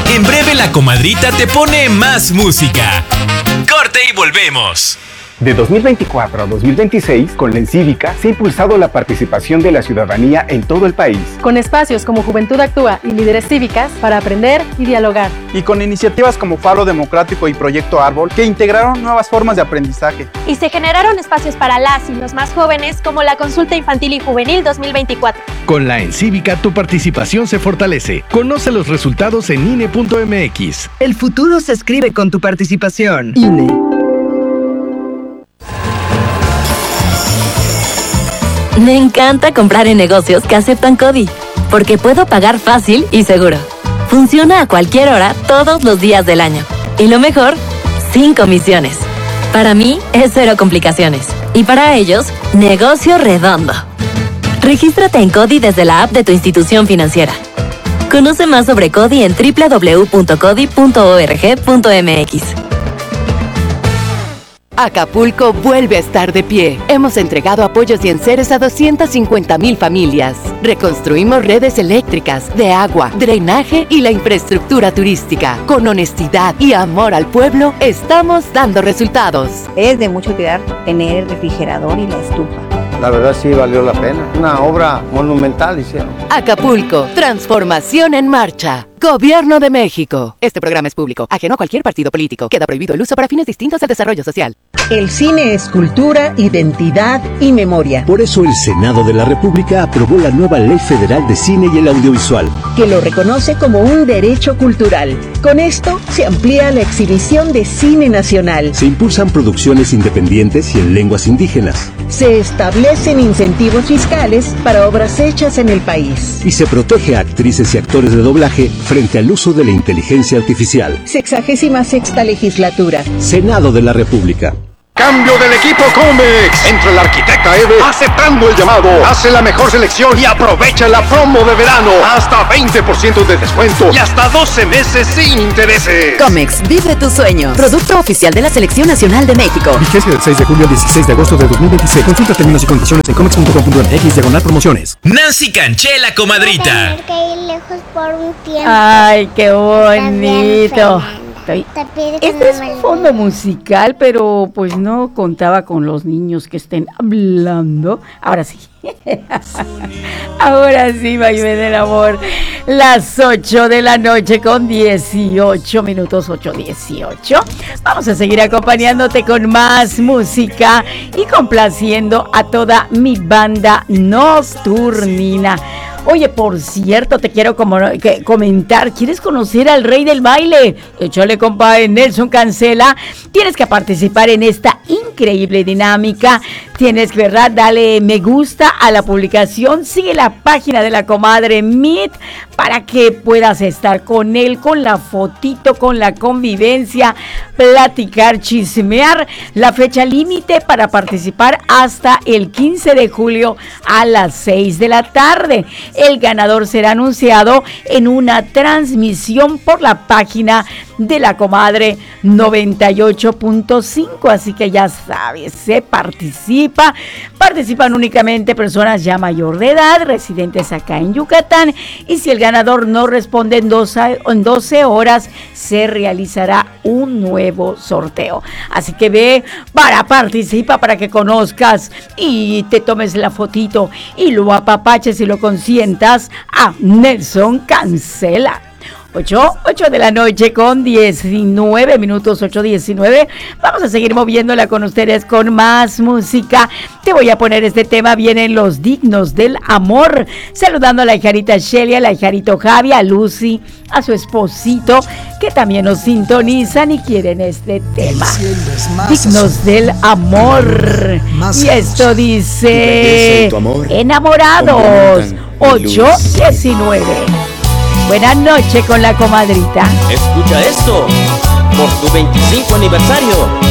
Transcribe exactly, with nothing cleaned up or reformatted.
En breve la comadrita te pone más música. Corte y volvemos. De dos mil veinticuatro a dos mil veintiséis, con la Encívica se ha impulsado la participación de la ciudadanía en todo el país. Con espacios como Juventud Actúa y Líderes Cívicas para aprender y dialogar. Y con iniciativas como Faro Democrático y Proyecto Árbol que integraron nuevas formas de aprendizaje. Y se generaron espacios para las y los más jóvenes como la Consulta Infantil y Juvenil dos mil veinticuatro. Con la Encívica tu participación se fortalece. Conoce los resultados en I N E punto M X. El futuro se escribe con tu participación. I N E. Me encanta comprar en negocios que aceptan CODI, porque puedo pagar fácil y seguro. Funciona a cualquier hora, todos los días del año. Y lo mejor, sin comisiones. Para mí, es cero complicaciones. Y para ellos, negocio redondo. Regístrate en CODI desde la app de tu institución financiera. Conoce más sobre CODI en doble u doble u doble u punto codi punto org punto m x. Acapulco vuelve a estar de pie. Hemos entregado apoyos y enseres a doscientas cincuenta mil familias. Reconstruimos redes eléctricas, de agua, drenaje y la infraestructura turística. Con honestidad y amor al pueblo, estamos dando resultados. Es de mucho cuidar tener el refrigerador y la estufa. La verdad sí valió la pena. Una obra monumental hicieron. Acapulco, transformación en marcha. Gobierno de México. Este programa es público, ajeno a cualquier partido político. Queda prohibido el uso para fines distintos al desarrollo social. El cine es cultura, identidad y memoria. Por eso el Senado de la República aprobó la nueva Ley Federal de Cine y el Audiovisual, que lo reconoce como un derecho cultural. Con esto se amplía la exhibición de cine nacional. Se impulsan producciones independientes y en lenguas indígenas. Se establecen incentivos fiscales para obras hechas en el país. Y se protege a actrices y actores de doblaje frente al uso de la inteligencia artificial. Sexagésima sexta legislatura. Senado de la República. Cambio del equipo Comex. Entra la arquitecta Eve aceptando el llamado. Hace la mejor selección y aprovecha la promo de verano. Hasta veinte por ciento de descuento y hasta doce meses sin intereses. Comex, vive tu sueño. Producto oficial de la Selección Nacional de México. Vigencia del seis de julio al dieciséis de agosto de dos mil veintiséis. Consulta términos y condiciones en comex punto com punto m x diagonal promociones. Nancy Canchela, comadrita. Voy a tener que ir lejos por un tiempo. Ay, qué bonito. Este es un fondo musical, pero pues no contaba con los niños que estén hablando. Ahora sí. Ahora sí, baile del amor. Las ocho de la noche con dieciocho minutos, ocho dieciocho. Vamos a seguir acompañándote con más música y complaciendo a toda mi banda nocturnina. Oye, por cierto, te quiero como, que comentar, ¿quieres conocer al rey del baile? Échale, compa, Nelson Cancela. Tienes que participar en esta increíble dinámica. Tienes que, ¿verdad? Dale me gusta a la publicación. Sigue la página de la comadre Meet para que puedas estar con él, con la fotito, con la convivencia, platicar, chismear. La fecha límite para participar hasta el quince de julio a las seis de la tarde. El ganador será anunciado en una transmisión por la página de la comadre noventa y ocho punto cinco, así que ya sabes, se participa, participan únicamente personas ya mayor de edad, residentes acá en Yucatán, y si el ganador no responde en doce, en doce horas, se realizará un nuevo sorteo. Así que ve, para participa, para que conozcas y te tomes la fotito y lo apapaches y lo consientas a Nelson Cancela. ocho, ocho de la noche con diecinueve minutos, ocho diecinueve. Vamos a seguir moviéndola con ustedes con más música. Te voy a poner este tema, vienen los dignos del amor. Saludando a la hijarita Shelly, a la hijarito Javi, a Lucy, a su esposito, que también nos sintonizan y quieren este tema. Dignos del amor. Y esto dice Enamorados, ocho diecinueve. Buenas noches con la comadrita. Escucha esto, por tu veinticinco aniversario,